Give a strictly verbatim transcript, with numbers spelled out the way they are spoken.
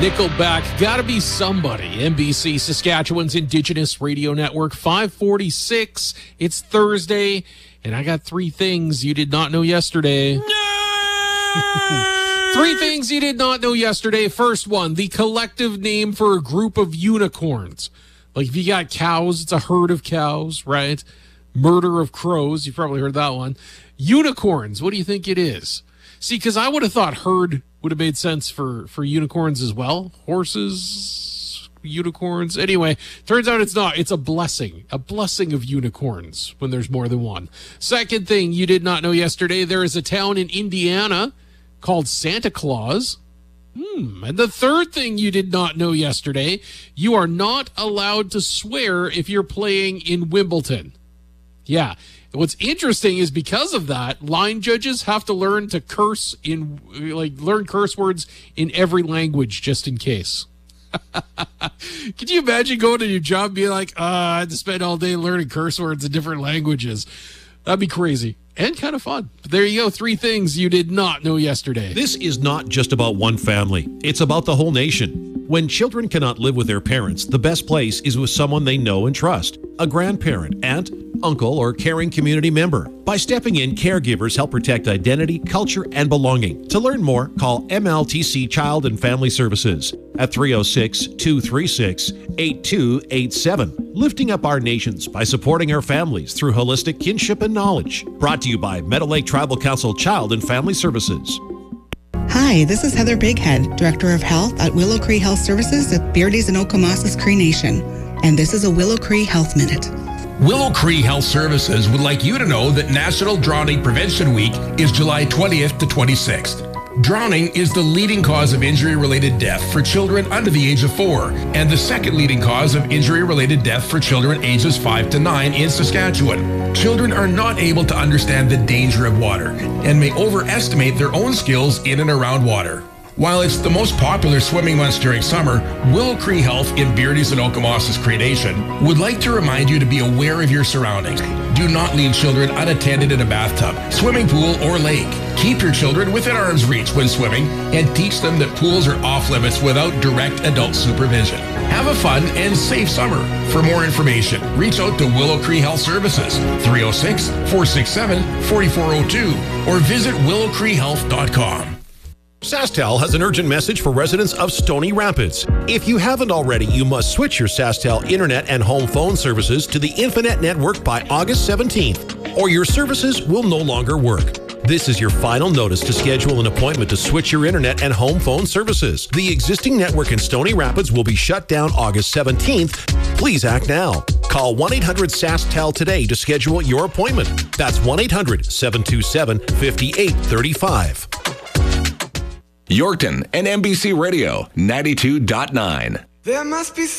Nickelback, Gotta Be Somebody. N B C, Saskatchewan's Indigenous Radio Network, five forty-six. It's Thursday, and I got three things you did not know yesterday. Three things you did not know yesterday. First one, the collective name for a group of unicorns. Like if you got cows, it's a herd of cows, right? Murder of crows, you've probably heard that one. Unicorns, what do you think it is? See, because I would have thought herd would have made sense for, for unicorns as well. Horses, unicorns. Anyway, turns out it's not. It's a blessing. A blessing of unicorns when there's more than one. Second thing you did not know yesterday, there is a town in Indiana called Santa Claus. Hmm. And the third thing you did not know yesterday, you are not allowed to swear if you're playing in Wimbledon. Yeah. What's interesting is because of that, line judges have to learn to curse in, like, learn curse words in every language just in case. Could you imagine going to your job and being like, uh, I had to spend all day learning curse words in different languages? That'd be crazy and kind of fun. But there you go. Three things you did not know yesterday. This is not just about one family. It's about the whole nation. When children cannot live with their parents, the best place is with someone they know and trust. A grandparent, aunt, uncle, or caring community member. By stepping in, caregivers help protect identity, culture, and belonging. To learn more, call M L T C Child and Family Services at three oh six, two three six, eight two eight seven. Lifting up our nations by supporting our families through holistic kinship and knowledge. Brought to you by Meadow Lake Tribal Council Child and Family Services. Hi, this is Heather Bighead, Director of Health at Willow Cree Health Services at Beardy's and Okomasas Cree Nation. And this is a Willow Cree Health Minute. Willow Cree Health Services would like you to know that National Drowning Prevention Week is July twentieth to twenty-sixth. Drowning is the leading cause of injury-related death for children under the age of four, and the second leading cause of injury-related death for children ages five to nine in Saskatchewan. Children are not able to understand the danger of water and may overestimate their own skills in and around water. While it's the most popular swimming months during summer, Willow Cree Health in Beardy's and Okomasas Cree Nation would like to remind you to be aware of your surroundings. Do not leave children unattended in a bathtub, swimming pool, or lake. Keep your children within arm's reach when swimming and teach them that pools are off limits without direct adult supervision. Have a fun and safe summer. For more information, reach out to Willow Cree Health Services, three oh six, four six seven, four four oh two, or visit willow cree health dot com. SaskTel has an urgent message for residents of Stony Rapids. If you haven't already, you must switch your SaskTel internet and home phone services to the Infinet network by August seventeenth, or your services will no longer work. This is your final notice to schedule an appointment to switch your internet and home phone services. The existing network in Stony Rapids will be shut down August seventeenth. Please act now. Call one eight hundred SaskTel today to schedule your appointment. That's one eight hundred, seven two seven, five eight three five. Yorkton and N B C Radio ninety-two point nine. There must be